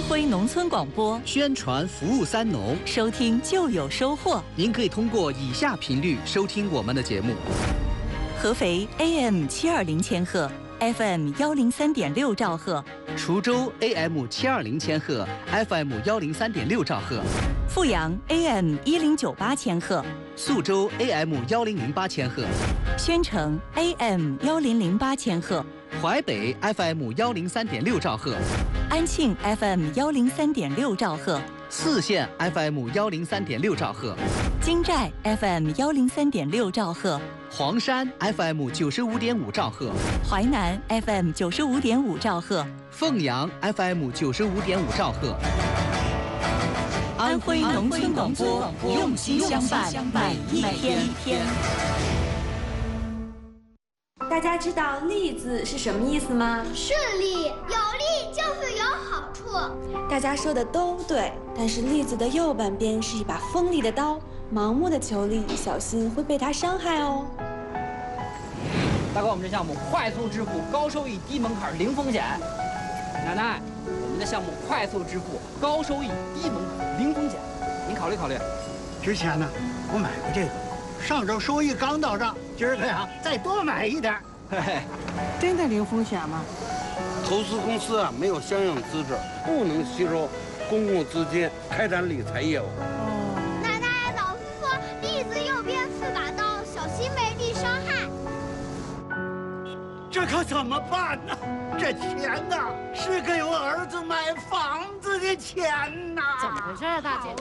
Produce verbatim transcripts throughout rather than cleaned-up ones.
徽农村广播， 宣传服务三农， 收听就有收获。 您可以通过以下频率收听我们的节目： 合肥 A M 七二零千赫 ，F M 幺零三点六兆赫； 滁州 A M 七二零千赫 ，F M 幺零三点六兆赫； 阜阳 A M 一零九八千赫， 宿州 A M 幺零零八千赫， 宣城 A M 幺零零八千赫， 淮北 F M 幺零三点六兆赫， 安庆 F M 幺零三点六兆赫， 泗县 F M 幺零三点六兆赫， 金寨 F M 幺零三点六兆赫， 黄山 F M 九十五点五兆赫， 淮南 F M 九十五点五兆赫， 凤阳 F M 九十五点五兆赫。 安徽农村广播，用心相伴，每一天。 大家知道“利”字是什么意思吗？ 顺利，有利就是有好处。 大家说的都对，但是“利”字的右半边是一把锋利的刀，盲目的求利，小心会被它伤害哦。 大哥，我们这项目快速支付，高收益，低门槛，零风险。奶奶，我们的项目快速支付，高收益，低门槛，零风险，您考虑考虑。 之前呢，我买过这个，上周收益刚到账，今儿个呀再多买一点。 嘿嘿， 真的零风险吗？ 投资公司啊没有相应资质，不能吸收公共资金开展理财业务。 哦，奶奶，老师说利字右边是把刀，小心被利伤害。 这可怎么办呢？这钱呐，是给我儿子买房子的钱呐！ 怎么回事啊，大姐？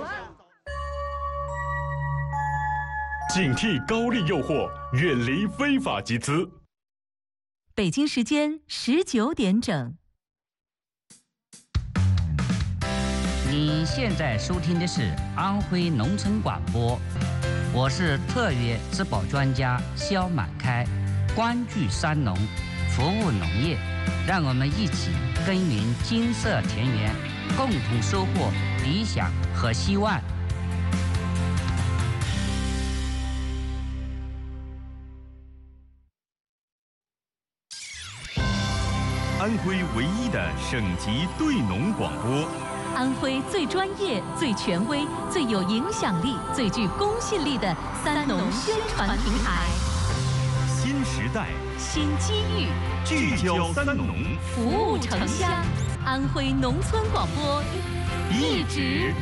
警惕高利诱惑，远离非法集资。 北京时间十九点整。 你现在收听的是安徽农村广播，我是特约质保专家肖满开，关注三农，服务农业，让我们一起耕耘金色田园，共同收获理想和希望。 安徽唯一的省级对农广播， 安徽最专业、最权威、最有影响力、最具公信力的三农宣传平台。 新时代， 新机遇， 聚焦三农， 服务城乡。安徽农村广播， 一直